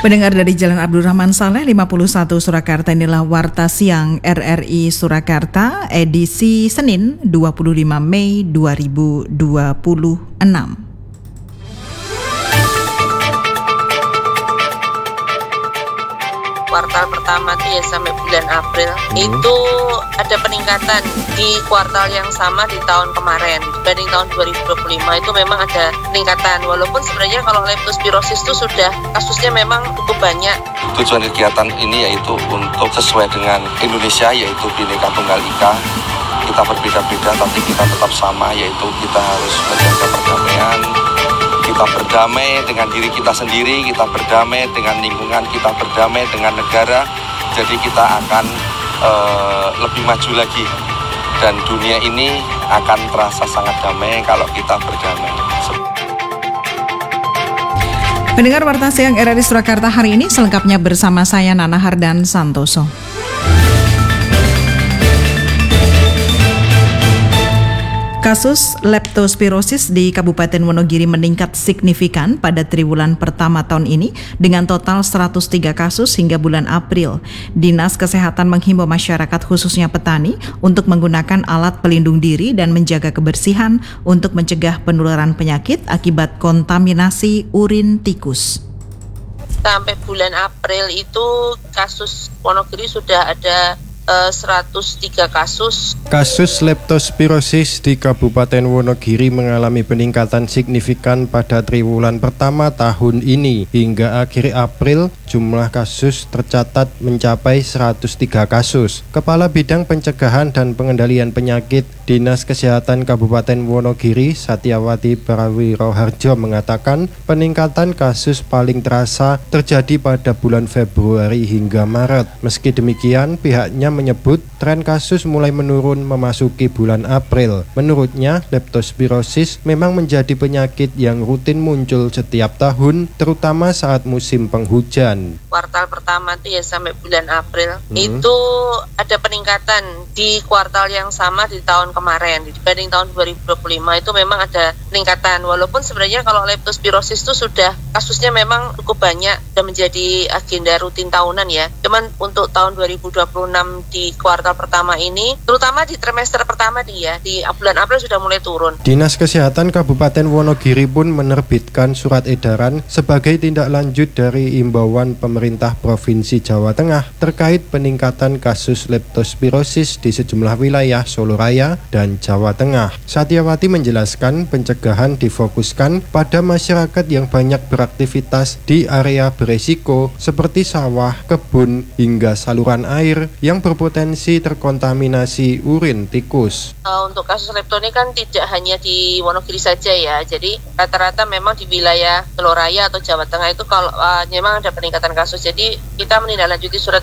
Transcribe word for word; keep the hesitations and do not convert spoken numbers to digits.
Pendengar dari Jalan Abdurrahman Saleh lima puluh satu Surakarta, inilah Warta Siang R R I Surakarta edisi Senin dua puluh lima Mei dua ribu dua puluh enam. Kuartal pertama itu ya sampai bulan April hmm. itu ada peningkatan di kuartal yang sama di tahun kemarin dibanding tahun dua ribu dua puluh lima. Itu memang ada peningkatan, walaupun sebenarnya kalau leptospirosis itu sudah kasusnya memang cukup banyak. Tujuan kegiatan ini yaitu untuk sesuai dengan Indonesia, yaitu Bhinneka Tunggal Ika. Kita berbeda-beda tapi kita tetap sama, yaitu kita harus menjaga perdamaian. Kita berdamai dengan diri kita sendiri, kita berdamai dengan lingkungan, kita berdamai dengan negara. Jadi kita akan uh, lebih maju lagi. Dan dunia ini akan terasa sangat damai kalau kita berdamai. Pendengar Warta Siang R R I Surakarta hari ini selengkapnya bersama saya Nana Hardan Santoso. Kasus leptospirosis di Kabupaten Wonogiri meningkat signifikan pada triwulan pertama tahun ini dengan total seratus tiga kasus hingga bulan April. Dinas Kesehatan menghimbau masyarakat khususnya petani untuk menggunakan alat pelindung diri dan menjaga kebersihan untuk mencegah penularan penyakit akibat kontaminasi urin tikus. Sampai bulan April itu kasus Wonogiri sudah ada Uh, seratus tiga kasus. Kasus leptospirosis di Kabupaten Wonogiri mengalami peningkatan signifikan pada triwulan pertama tahun ini. Hingga akhir April, jumlah kasus tercatat mencapai seratus tiga kasus. Kepala Bidang Pencegahan dan Pengendalian Penyakit Dinas Kesehatan Kabupaten Wonogiri, Satyawati Prawiroharjo mengatakan peningkatan kasus paling terasa terjadi pada bulan Februari hingga Maret. Meski demikian, pihaknya menyebut tren kasus mulai menurun memasuki bulan April. Menurutnya, leptospirosis memang menjadi penyakit yang rutin muncul setiap tahun, terutama saat musim penghujan. Kuartal pertama itu ya sampai bulan April hmm. itu ada peningkatan di kuartal yang sama di tahun kemarin dibanding tahun dua ribu dua puluh lima. Itu memang ada peningkatan, walaupun sebenarnya kalau leptospirosis itu sudah kasusnya memang cukup banyak dan menjadi agenda rutin tahunan ya. Cuman untuk tahun dua ribu dua puluh enam di kuartal pertama ini, terutama di trimester pertama dia, di bulan April sudah mulai turun. Dinas Kesehatan Kabupaten Wonogiri pun menerbitkan surat edaran sebagai tindak lanjut dari imbauan pemerintah Provinsi Jawa Tengah terkait peningkatan kasus leptospirosis di sejumlah wilayah Solo Raya dan Jawa Tengah. Satyawati menjelaskan pencegahan difokuskan pada masyarakat yang banyak beraktivitas di area beresiko seperti sawah, kebun, hingga saluran air yang berpotensi terkontaminasi urin tikus. Uh, untuk kasus lepto ini kan tidak hanya di Wonogiri saja ya, jadi rata-rata memang di wilayah Solo Raya atau Jawa Tengah itu kalau uh, memang ada peningkatan kasus. Jadi kita menindaklanjuti surat